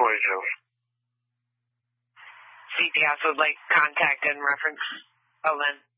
CPS would like contact in reference. Oh, then.